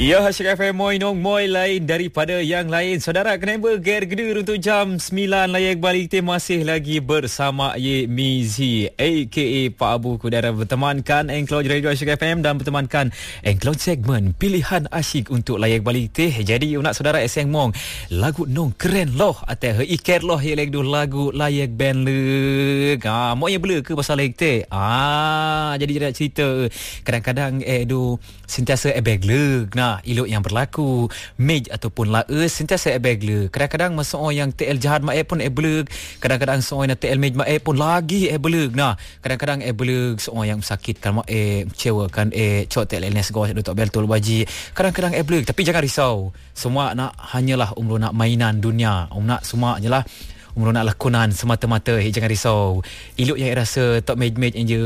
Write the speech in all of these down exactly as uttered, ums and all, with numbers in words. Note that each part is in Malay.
Ya, Asyik F M Moi Nong Moi lain daripada yang lain. Saudara, kenapa Ger Gedir untuk jam sembilan layak balik kita masih lagi bersama Ye Mizi aka Pak Abu Kudara bertemankan Enclose Radio Asyik F M dan bertemankan Enclose segmen pilihan asyik untuk layak balik kita. Jadi nak saudara eseng mong lagu nong keren loh atau iker loh ye lagu lagu layak band le. Ah, mau ye bela ke pasal layak te. Ah, jadi dia cerita kadang-kadang eh do sentiasa ebeg le. Nah, ilok yang berlaku mej ataupun laes sentiasa ebegler. Kadang-kadang masa orang yang T L jahat mak pun ebleg, kadang-kadang seorang yang T L mej mak pun lagi ebleg. Nah, kadang-kadang ebleg seorang yang sakitkan mak eh kecewakan eh cok T L nes go tak betul baji. Kadang-kadang ebleg, tapi jangan risau. Semua nak hanyalah umur nak mainan dunia. Um nak semua hanyalah umur nak lakonan semata-mata. Hey, jangan risau. Ilok yang rasa tak mej-mej je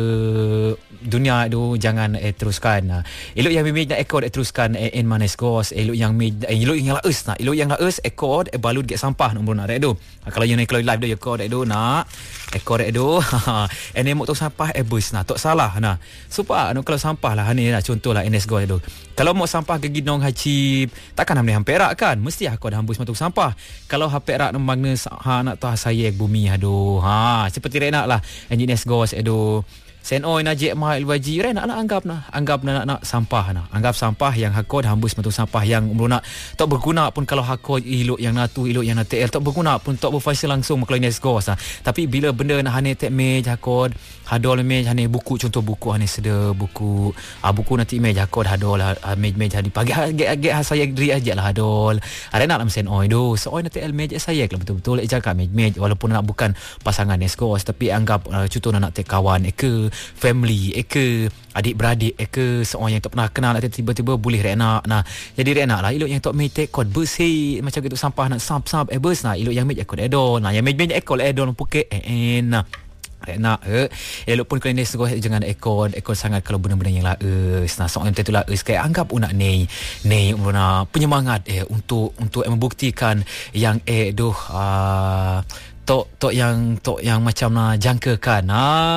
dunia tu jangan eh, teruskan. Elok yang mej nak ekor eh, teruskan eh, en manes gos. Elok yang mej eh, elok yang laes nak. Elok yang laes ekor eh, balut get sampah umur nak tu. Kalau you nak kalau live tu ekor tu nak ekor tu. Ene mok tok sampah eh bus nah. Tok salah nah. Supaya no, kalau sampah lah ni lah contohlah N S gos tu. Kalau mok sampah ke gidong hacip takkan hamne hampir rak kan. Mesti aku ada hambus matuk sampah. Kalau hampir rak magna ha nak tahu saya bumi aduh. Ha seperti renak lah engineer gos aduh. Sen oi najek mahal waji re nak nak anggap nah anggap nak nak sampah nah anggap sampah yang hakod hambus matung sampah yang umur nak tak berguna pun kalau hakod ilok yang natu ilok yang T L tak berguna pun tak berfungsi langsung kalau nes gos nah. Tapi bila benda nak hane tek mej hakod hadol mej hane buku contoh buku hane sede buku ah buku nanti mej hakod hadol mej-mej hadi pagi agak-agak saya diri aja lah hadol are nak lam sen oi do so oi nak T L mej saya lah betul-betul ejak mej-mej walaupun nak bukan pasangan nes gos tapi anggap uh, contoh nak tek kawan ke family ke adik-beradik ke seorang yang tak pernah kenal tiba-tiba boleh renak nah jadi renak lah ilok yang tak mate kod bersih macam gitu sampah nak sap-sap eh bers nah ilok yang mate kod edon nah yang mate ekol edon puke eh nah renak eh elok pun kena segoh jangan ekor ekor sangat kalau benda-benda yang laes nah seorang yang tentu laes kayak anggap unak ni ni umruna penyemangat eh untuk untuk eh, membuktikan yang eh doh uh, tok tok yang tok yang macam nak jangkakan.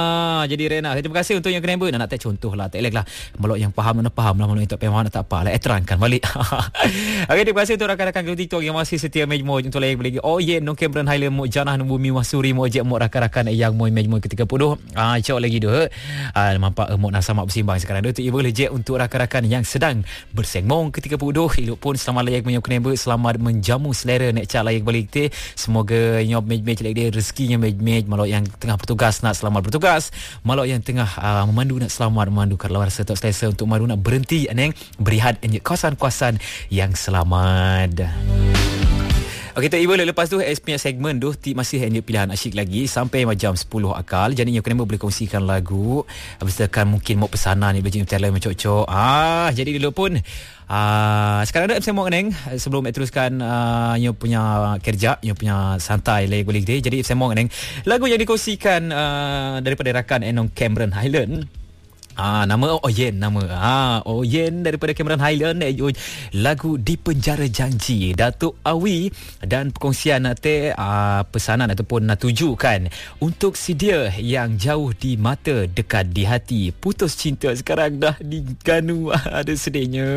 Ah jadi Rena, terima kasih untuk yang kena nak nak contohlah tak elok lah. Melok yang faham nak faham lah, melok yang tak faham nak tak apa lah. Eh terangkan balik. Okey, terima kasih untuk rakan-rakan ke TikTok yang masih setia mejmo untuk layak bagi. Oh ye, no Cameron Highland mo janah no bumi masuri mo je mo rakan-rakan yang mo mejmo ke tiga puluh. Ah cok lagi doh. Ah mampak mo nak sama bersimbang sekarang doh tu ibu boleh je untuk rakan-rakan yang sedang bersengmong ke tiga puluh. Elok pun selamat layak menyok kena selamat menjamu selera nek cak layak balik te. Semoga nyop mej celak dia rezekinya mej-mej malok yang tengah bertugas nak selamat bertugas malok yang tengah uh, memandu nak selamat memandu kalau rasa tak selesa untuk mandu nak berhenti aneng berehat enjek kawasan-kawasan yang selamat. Okey, tak ibu lepas tu S P punya segmen tu masih hanya pilihan asyik lagi sampai jam sepuluh akal. Jadi you kena boleh kongsikan lagu. Habis kan mungkin mau pesanan ni boleh tele macam-macam. Ah, jadi dulu pun ah sekarang ada saya mau neng sebelum saya teruskan uh, you punya kerja, you punya santai lagi boleh dia. Jadi saya mau neng lagu yang dikongsikan uh, daripada rakan Enong Cameron Highland. Ah, nama Oyen nama. Ah, Oyen daripada Cameron Highland eh, lagu Di Penjara Janji Datuk Awi dan perkongsian nanti ah, pesanan ataupun nak tujukan untuk si dia yang jauh di mata dekat di hati putus cinta sekarang dah diganu ada sedihnya.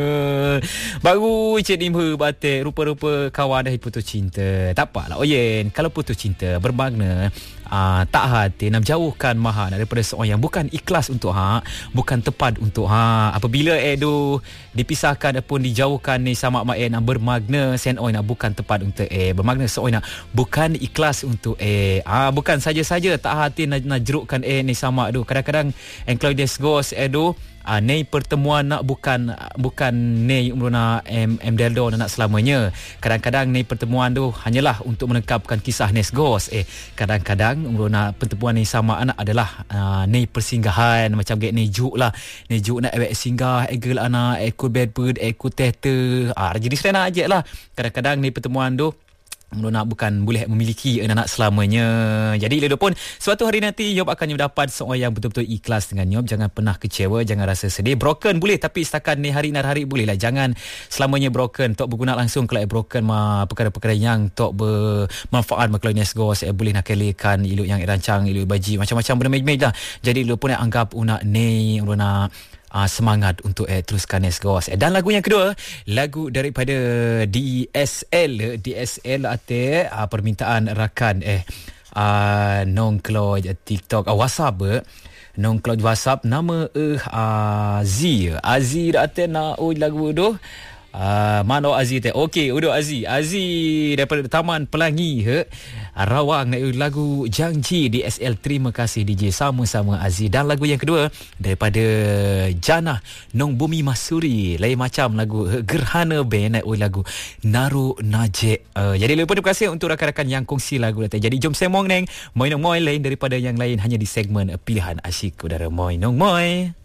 Baru Cik Nimha batik rupa-rupa kawan dah putus cinta. Tak apalah Oyen, kalau putus cinta bermakna Uh, tak hati nak jauhkan maha daripada seorang yang bukan ikhlas untuk ha, bukan tepat untuk ha. Apabila edo dipisahkan ataupun dijauhkan ni sama mak eh nak bermakna sen oi nak bukan tepat untuk eh bermakna seorang nak bukan ikhlas untuk eh ah bukan saja-saja tak hati nak, nak jerukkan eh ni sama tu kadang-kadang enclose ghost edo Ah, ni pertemuan nak bukan bukan ni umruna em em deldo nak selamanya. Kadang-kadang ni pertemuan tu hanyalah untuk menekapkan kisah Nes Ghost. Eh kadang-kadang umruna pertemuan ni sama anak adalah uh, ni persinggahan macam gek ni juk lah. Ni juk nak awak singgah egel anak ekor bedbird ekor tete. Ah jadi serena aja lah. Kadang-kadang ni pertemuan tu nak bukan boleh memiliki anak selamanya. Jadi lepas pun suatu hari nanti Yob akan mendapat seorang yang betul-betul ikhlas dengan Yob. Jangan pernah kecewa, jangan rasa sedih. Broken boleh tapi setakat ni hari nak hari boleh lah. Jangan selamanya broken. Tok berguna langsung kalau broken mah perkara-perkara yang tok bermanfaat kalau Nes Go saya boleh nak kelikan iluk yang rancang iluk baji macam-macam benda mej-mej lah. Jadi lepas pun anggap unak ni unak uh, semangat untuk eh, teruskan eh, segawas. Eh, dan lagu yang kedua, lagu daripada D S L. D S L ate uh, permintaan rakan eh uh, nongklo TikTok uh, WhatsApp eh. Nongklo WhatsApp nama eh uh, Azi. Azi ate na oi lagu tu. Uh, mana Aziz teh? Okey, udah Aziz. Aziz daripada Taman Pelangi he. Rawang lagu Janji D S L. Terima kasih D J, sama-sama Aziz. Dan lagu yang kedua daripada Jannah Nong Bumi Masuri. Lain macam lagu he. Gerhana Band oh, lagu Naru Najek. Uh, jadi lupa terima kasih untuk rakan-rakan yang kongsi lagu tadi. Jadi jom semong neng Moi Nong Moi lain daripada yang lain hanya di segmen Pilihan Asyik Udara Moi Nong Moi.